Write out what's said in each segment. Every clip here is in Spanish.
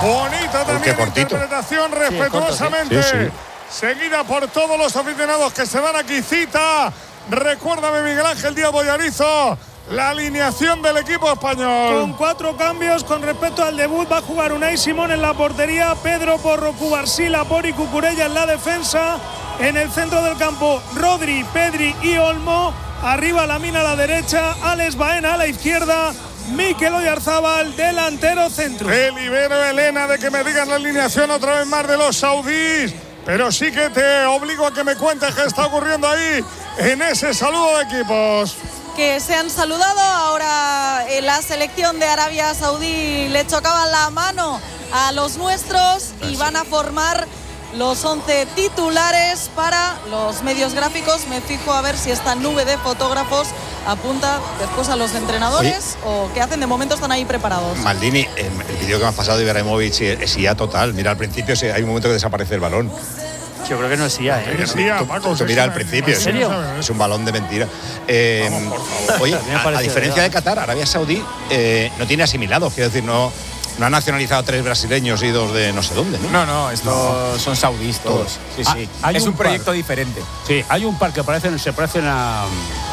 Bonita también interpretación, respetuosamente. Sí. Seguida por todos los aficionados que se dan aquí cita. Recuérdame, Miguel Ángel Díaz Boyarizo, la alineación del equipo español. Con 4 cambios con respecto al debut. Va a jugar Unai Simón en la portería, Pedro Porro, Cubarsí, Laporte y Cucurella en la defensa. En el centro del campo, Rodri, Pedri y Olmo. Arriba Lamine a la derecha, Alex Baena a la izquierda, Mikel Oyarzabal, delantero centro. Te libero, Elena, de que me digas la alineación otra vez más de los saudíes, pero sí que te obligo a que me cuentes qué está ocurriendo ahí en ese saludo de equipos. Que se han saludado ahora en la selección de Arabia Saudí, le chocaban la mano a los nuestros y van a formar los 11 titulares para los medios gráficos. Me fijo a ver si esta nube de fotógrafos apunta después a los entrenadores. Oye, o qué hacen. De momento están ahí preparados. Maldini, el vídeo que me has pasado de Ibrahimovic es IA total. Mira, al principio hay un momento que desaparece el balón. Yo creo que no es IA, ¿eh? Es IA, Paco. Mira al principio. ¿En serio? Es un balón de mentira. Vamos, por favor. Oye, a diferencia de Qatar, Arabia Saudí no tiene asimilados. Quiero decir, no ha nacionalizado 3 brasileños y 2 de no sé dónde, ¿no? No, estos son saudíes todos. Sí. Es un proyecto diferente. Sí, hay un par que se parecen a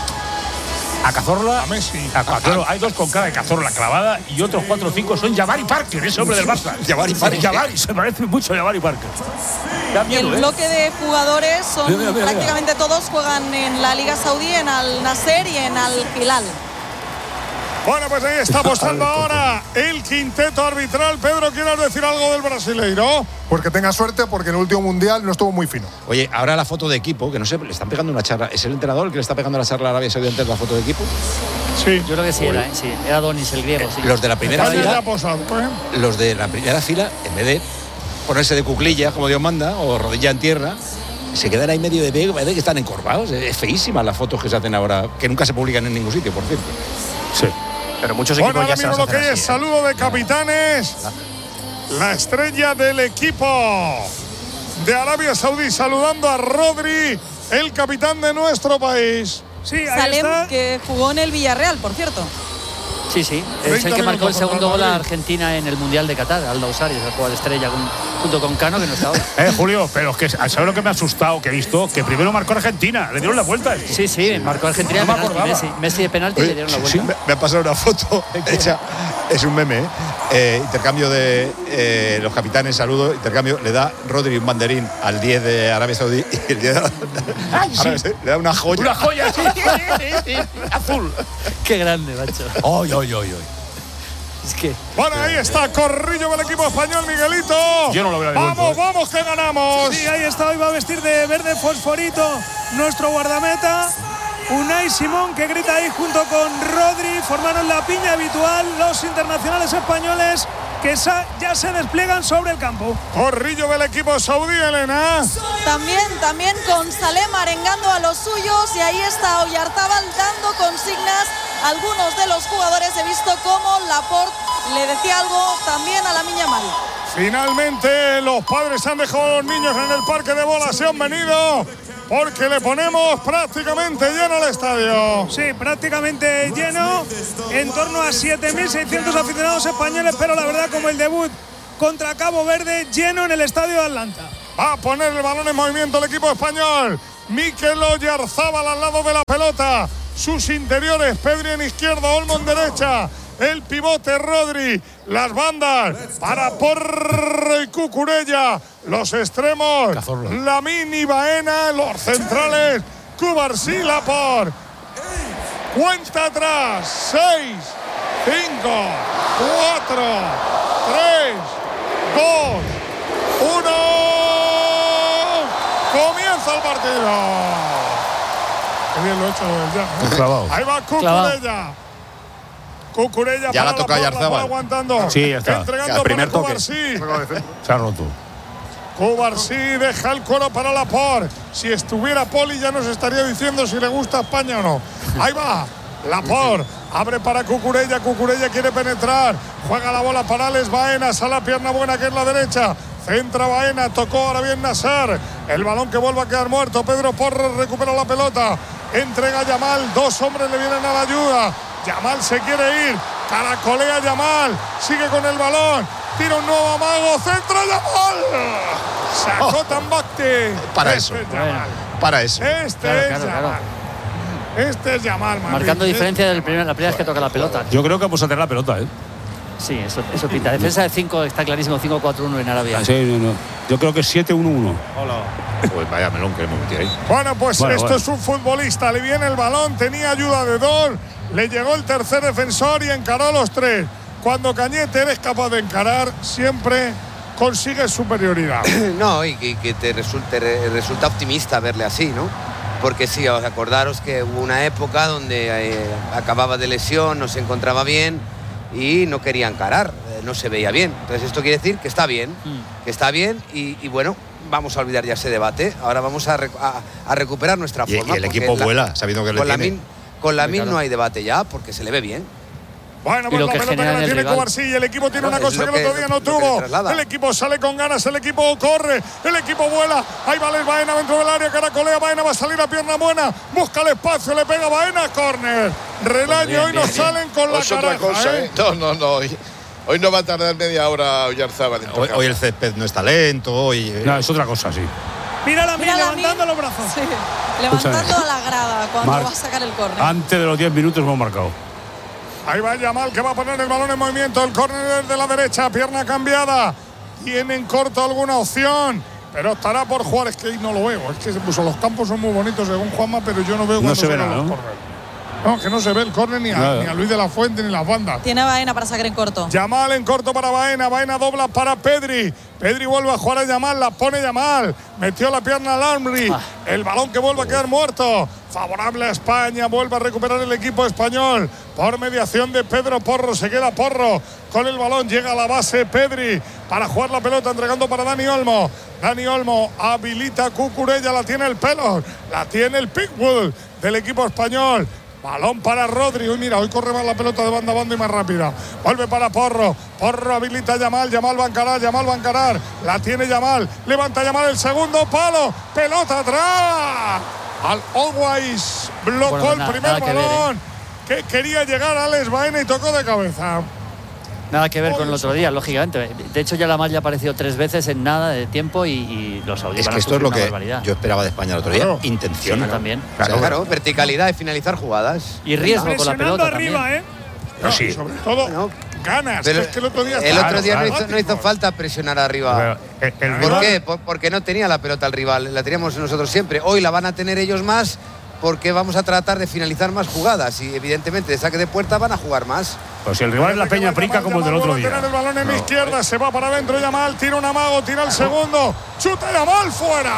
Cazorla. A Messi. Claro, hay 2 con cara de Cazorla clavada y otros 4 o 5 son Jabari Parker, ese hombre del Barça. Jabari, se parece mucho a Jabari Parker. El bloque de jugadores son prácticamente todos juegan en la Liga Saudí, en Al Nasser y en Al Hilal. Bueno, pues ahí está apostando ahora el quinteto arbitral. Pedro, ¿quieres decir algo del brasileiro? Pues que tenga suerte, porque en el último mundial no estuvo muy fino. Oye, ahora la foto de equipo, que no sé, le están pegando una charla. ¿Es el entrenador el que le está pegando la charla a Arabia Saudí antes de la foto de equipo? Sí. Yo creo que sí era, sí. Era Donis, el griego. Sí. Los de la primera fila. ¿eh? Los de la primera fila, en vez de ponerse de cuclillas, como Dios manda, o rodilla en tierra, se quedan ahí medio de pego, parece que están encorvados. Es feísima las fotos que se hacen ahora, que nunca se publican en ningún sitio, por cierto. Sí. Pero muchos equipos bueno, ya se lo que hacen es saludo de capitanes. La estrella del equipo de Arabia Saudí saludando a Rodri, el capitán de nuestro país. Sí, ahí Salem, está. que jugó en el Villarreal, por cierto. Sí. Es el que marcó el segundo gol a Argentina en el Mundial de Qatar, Aldo Osari, es el jugador estrella junto con Cano, que no estaba. Julio, pero es que ¿sabes lo que me ha asustado? Que he visto que primero marcó Argentina, le dieron la vuelta. Sí, marcó Argentina no de penalti, Messi de penalti. Oye, le dieron la vuelta. Sí, me ha pasado una foto hecha, es un meme, intercambio de los capitanes, saludo, intercambio, le da Rodri un banderín al 10 de Arabia Saudí y el 10 le da una joya. Una joya, sí. Azul. Qué grande, macho. Oy. Es que… Bueno, ahí está Corrillo del equipo español, Miguelito. Yo no lo veo devuelto. Vamos, que ganamos. Sí, ahí está, hoy va a vestir de verde fosforito nuestro guardameta. Unai Simón, que grita ahí junto con Rodri. Formaron la piña habitual los internacionales españoles que ya se despliegan sobre el campo. Corrillo del equipo saudí, Elena. También con Salem arengando a los suyos, y ahí está Oyarzabal dando consignas a algunos de los jugadores. He visto cómo Laporte le decía algo también a Lamine Yamal. Finalmente los padres han dejado a los niños en el parque de bolas, se han venido porque le ponemos prácticamente lleno el estadio. Sí, prácticamente lleno, en torno a 7.600 aficionados españoles, pero la verdad, como el debut contra Cabo Verde, lleno en el estadio de Atlanta. Va a poner el balón en movimiento el equipo español. Mikel Oyarzabal al lado de la pelota. Sus interiores, Pedri en izquierda, Olmo en derecha. El pivote Rodri, las bandas para Porro y Cucurella, los extremos Lamine y Baena, los centrales Cubarsí, Laporte. Cuenta atrás, 6, 5, 4, 3, 2, 1. Comienza el partido. Qué bien lo he hecho ya. Clavado. Ahí va Cucurella. Cucurella ya para la toca Oyarzabal. Aguantando. Sí, ya está. Entregando el primer para toque. Cubarsí. Se ha roto. Cubarsí deja el cuero para Laporte. Si estuviera Poli ya nos estaría diciendo si le gusta España o no. Ahí va. Laporte abre para Cucurella. Cucurella quiere penetrar. Juega la bola para Alex Baena. Sale la pierna buena que es la derecha. Centra Baena. Tocó ahora bien Nasser. El balón que vuelve a quedar muerto. Pedro Porro recupera la pelota. Entrega a Yamal. 2 hombres le vienen a la ayuda. Yamal se quiere ir. caracolea Yamal, sigue con el balón, tira un nuevo amago, centro Yamal. Sacó Tambacti. Para eso. Para eso. Este es Yamal. Marcando diferencia de la primera vez que toca la pelota. Yo creo que vamos a tener la pelota, ¿eh? Sí, eso pinta. Defensa de 5 está clarísimo, 5-4-1 en Arabia. Sí, no. Yo creo que es 7-1-1. Hola. Pues vaya melón que hemos metido ahí. Bueno, pues esto es un futbolista. Le viene el balón, tenía ayuda de dos, le llegó el tercer defensor y encaró a los tres. Cuando Cañete eres capaz de encarar, siempre consigues superioridad. No, y que te resulta optimista verle así, ¿no? Porque sí, os acordaros que hubo una época donde acababa de lesión, no se encontraba bien y no quería encarar, no se veía bien. Entonces esto quiere decir que está bien, y bueno, vamos a olvidar ya ese debate. Ahora vamos a recuperar nuestra forma. Y el equipo vuela, sabiendo que le tiene. Con Lamine no hay debate ya, porque se le ve bien. Bueno, pues la pelota que la tiene Cubarsí y el equipo tiene una cosa que el otro día no tuvo. El equipo sale con ganas, el equipo corre, el equipo vuela. Ahí va Baena dentro del área, caracolea Baena, va a salir a pierna buena, busca el espacio, le pega Baena, córner. Relaño, hoy no salen con la cara. No. Hoy no va a tardar media hora Oyarzábal. Hoy el césped no está lento, hoy. No, es otra cosa, sí. Mira levantando los brazos. Sí, levantando a la grada cuando va a sacar el córner. Antes de los 10 minutos hemos marcado. Ahí va Yamal, que va a poner el balón en movimiento. El córner de la derecha, pierna cambiada. Tienen corto alguna opción, pero estará por jugar. Es que no lo veo. Es que los campos son muy bonitos según Juanma, pero yo no veo cuando se ven los córneres. No, que no se ve el córner ni a Luis de la Fuente ni las bandas. Tiene Baena para sacar en corto. Yamal en corto para Baena. Baena dobla para Pedri. Pedri vuelve a jugar a Yamal. La pone Yamal. Metió la pierna al Almri. El balón que vuelve a quedar muerto. Favorable a España. Vuelve a recuperar el equipo español. Por mediación de Pedro Porro. Se queda Porro con el balón. Llega a la base Pedri para jugar la pelota. Entregando para Dani Olmo. Dani Olmo habilita a Cucurella. La tiene el pelo. La tiene el Pickwood del equipo español. Balón para Rodri. Uy, mira, hoy corre más la pelota de banda a banda y más rápida. Vuelve para Porro. Porro habilita a Yamal. Yamal va a encarar. La tiene Yamal. Levanta Yamal el segundo palo. Pelota atrás. Al Always blocó el primer balón. Que quería llegar a Alex Baena y tocó de cabeza. Nada que ver con el otro día, lógicamente. De hecho, ya la malla apareció 3 veces en nada de tiempo y los saudíes. Es que esto es lo que yo esperaba de España el otro día. Intención. También. Claro, verticalidad y finalizar jugadas. Y riesgo con la pelota arriba, también. No, sí. Sobre todo, ganas. Pero es que el otro día no hizo falta presionar arriba. ¿Por qué? Porque no tenía la pelota el rival. La teníamos nosotros siempre. Hoy la van a tener ellos más, porque vamos a tratar de finalizar más jugadas y evidentemente de saque de puerta van a jugar más. Pues si el rival es la Peña Prica como el del otro día. Tiene el balón en la izquierda, se va para adentro Yamal, tira un amago, tira el segundo, chuta Yamal fuera.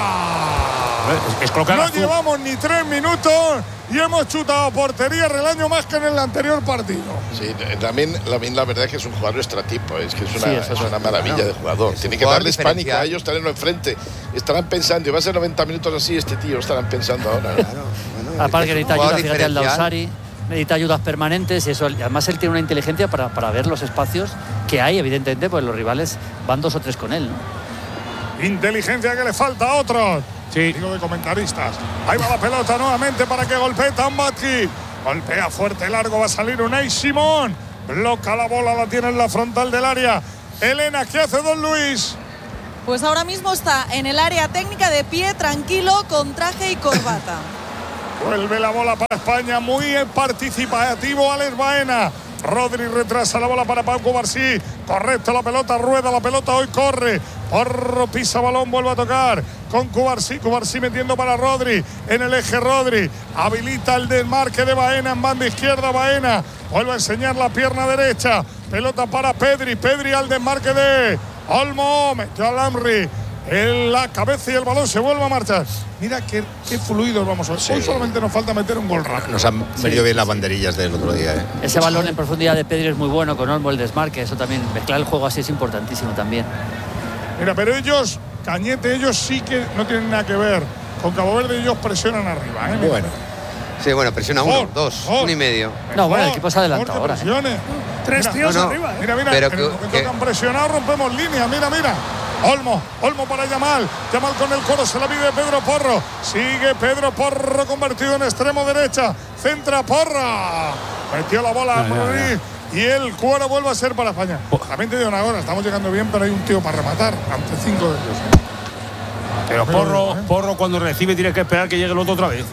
No llevamos ni 3 minutos y hemos chutado portería Relaño más que en el anterior partido. Sí, también la verdad es que es un jugador extratipo, es que es una maravilla de jugador. Tiene que darles pánico a ellos, tenerlo enfrente. Estarán pensando, va a ser 90 minutos así este tío, estarán pensando ahora. Aparte que necesita ayuda, fíjate al Dausari, necesita ayudas permanentes y eso. Además él tiene una inteligencia para ver los espacios que hay, evidentemente, pues los rivales van 2 o 3 con él, ¿no? Inteligencia que le falta a otros. Sí. Digo de comentaristas. Ahí va la pelota nuevamente para que golpee Tambacti. Golpea fuerte, largo, va a salir Unai Simón. Bloca la bola, la tiene en la frontal del área. Elena, ¿qué hace Don Luis? Pues ahora mismo está en el área técnica de pie, tranquilo, con traje y corbata. Vuelve la bola para España, muy participativo Alex Baena. Rodri retrasa la bola para Pau Cubarsí. Correcto, la pelota rueda, la pelota hoy corre. Porro pisa balón, vuelve a tocar con Cubarsí. Cubarsí metiendo para Rodri. En el eje Rodri. Habilita el desmarque de Baena en banda izquierda. Baena vuelve a enseñar la pierna derecha. Pelota para Pedri. Pedri al desmarque de Olmo. Metió al Amri en la cabeza y el balón se vuelve a marchar. Mira qué fluidos vamos a ver. Hoy solamente nos falta meter un gol rápido. Nos han venido bien las banderillas del otro día. Ese balón en profundidad de Pedri es muy bueno, con Olmo el desmarque. Eso también, mezclar el juego así es importantísimo también. Mira, pero ellos, Cañete, ellos sí que no tienen nada que ver. Con Cabo Verde ellos presionan arriba. Bueno. Sí, bueno, presiona 1, 2, 1 y medio. No, bueno, el equipo se ha adelantado ahora. 3 tíos arriba. Mira, pero en el momento que han presionado rompemos línea. Mira. Olmo para Yamal con el coro, se la pide Pedro Porro, sigue Pedro Porro convertido en extremo derecha, centra Porra, metió la bola a Rodri, y el cuero vuelve a ser para España. También te digo una cosa, estamos llegando bien, pero hay un tío para rematar ante 5 de ellos. Pero Porro cuando recibe tiene que esperar que llegue el otro otra vez.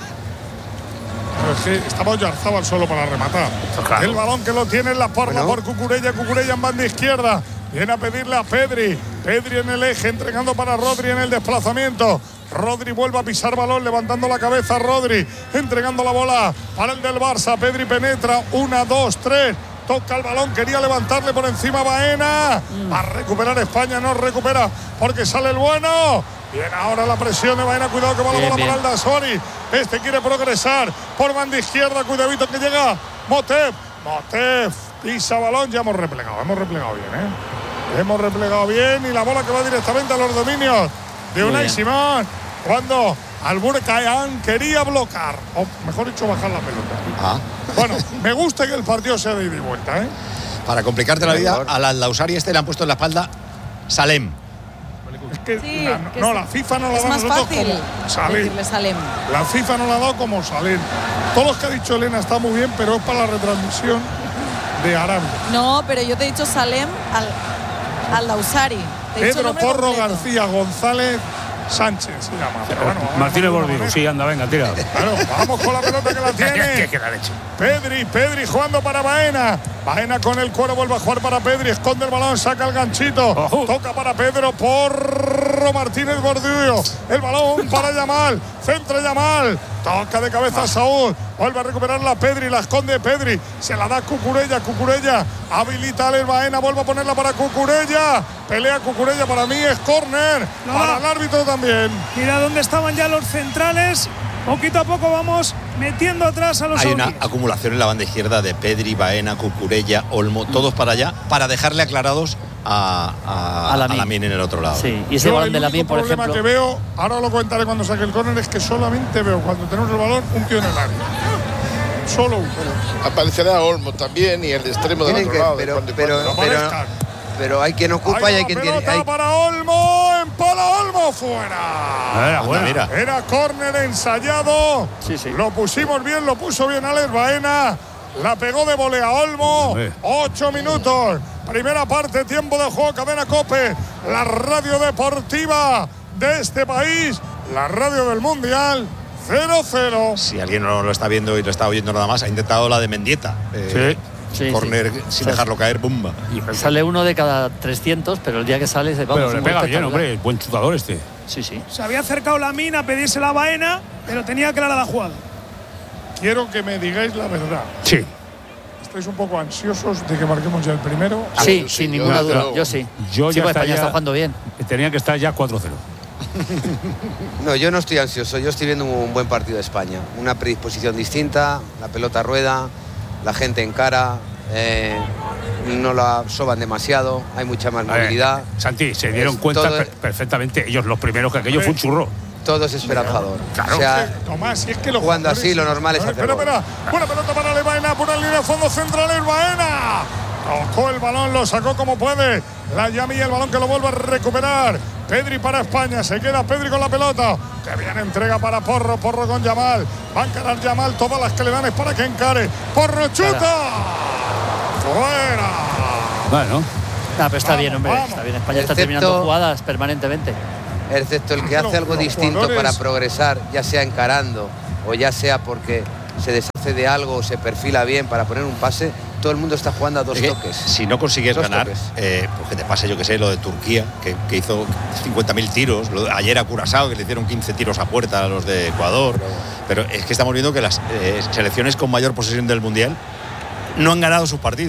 Pero es que estaba Oyarzábal solo para rematar. Claro. El balón que lo tiene en la porra por Cucurella en banda izquierda. Viene a pedirle a Pedri. Pedri en el eje, entregando para Rodri en el desplazamiento. Rodri vuelve a pisar balón, levantando la cabeza Rodri, entregando la bola para el del Barça. Pedri penetra, 1, 2, 3. Toca el balón, quería levantarle por encima Baena. Va a recuperar España, no recupera porque sale el bueno. Bien, ahora la presión de Baena, cuidado que va la bola para el Dasori. Este quiere progresar por banda izquierda, cuidadito que llega Motef. Motef pisa balón, ya hemos replegado bien, Hemos replegado bien y la bola que va directamente a los dominios de Unai Simón. Cuando Alburcayan quería bloquear, o mejor dicho, bajar la pelota. Bueno, me gusta que el partido sea de ida y vuelta, Para complicarte la vida, al Al-Lausari le han puesto en la espalda Salem. Es que la FIFA no la da a nosotros como Salem. La FIFA no la ha dado como Salem. Todos los que ha dicho Elena está muy bien, pero es para la retransmisión de Arabia. No, pero yo te he dicho Salem Al-Lausari. Pedro Porro García González Sánchez se llama. Pero bueno, Martínez Bordigo, sí, anda, venga, tira. Claro, vamos con la pelota que la tiene. Pedri jugando para Baena. Baena con el cuero, vuelve a jugar para Pedri. Esconde el balón, saca el ganchito. Toca para Pedro Porro Martínez Bordigo. El balón para Yamal. Centra Yamal. Toca de cabeza a Saúl. Vuelve a recuperarla Pedri. La esconde Pedri. Se la da Cucurella. Cucurella habilita a Baena. Vuelve a ponerla para Cucurella. Pelea Cucurella. Para mí es córner. Para el árbitro también. Mira dónde estaban ya los centrales. Poquito a poco vamos metiendo atrás a los Hay saudíes. una acumulación en la banda izquierda de Pedri, Baena, Cucurella, Olmo, todos para allá, para dejarle aclarados a Lamine en el otro lado. Sí, y ese balón de Lamine, por ejemplo. El problema que veo, ahora lo comentaré cuando saque el córner, es que solamente veo cuando tenemos el balón un tío en el área. Solo uno. Aparecerá Olmo también y el extremo del otro lado. Pero hay quien ocupa y hay quien tiene. Para Olmo, empala Olmo fuera. Era córner ensayado. Sí. Lo pusimos bien, lo puso bien Alex Baena. La pegó de volea Olmo. 8 minutos. Primera parte, tiempo de juego, Cadena COPE. La radio deportiva de este país. La radio del Mundial. 0-0. Si alguien no lo está viendo y lo está oyendo nada más, ha intentado la de Mendieta. Córner sin dejarlo caer, ¡bumba! Sale uno de cada 300, pero el día que sale se va. Pero le pega bien, hombre, buen chutador este. Sí. Se había acercado Lamine a pedirse la Baena, pero tenía clara la jugada. Quiero que me digáis la verdad. Sí. ¿Estáis un poco ansiosos de que marquemos ya el primero? Sí, sin ninguna duda. Yo sí. España está jugando bien. Tenía que estar ya 4-0. No, yo no estoy ansioso. Yo estoy viendo un buen partido de España. Una predisposición distinta, la pelota rueda, la gente encara, no la soban demasiado, hay mucha más movilidad. Santi, se dieron cuenta perfectamente ellos los primeros que aquello fue un churro. Todo es esperanzador. Claro. O sea, Tomás, si es que lo jugando así, lo normal es hacerlo. Espera. Buena pelota para Baena, por la línea de fondo central, Baena. Tocó el balón, lo sacó como puede. La Yami y el balón que lo vuelve a recuperar. Pedri para España, se queda Pedri con la pelota. Que bien entrega para Porro con Yamal. Va a encarar Yamal, todas las que le dan es para que encare. Porro chuta. Fuera. Bueno. Pero está bien, hombre. Está bien. España está terminando jugadas permanentemente. Excepto el que hace algo distinto para progresar, ya sea encarando o ya sea porque se deshace de algo o se perfila bien para poner un pase. Todo el mundo está jugando a dos toques. Si no consigues ganar, pues que te pase, yo que sé, lo de Turquía, que hizo 50.000 tiros. Ayer a Curazao, que le hicieron 15 tiros a puerta a los de Ecuador. Pero es que estamos viendo que las selecciones con mayor posesión del Mundial no han ganado sus partidos.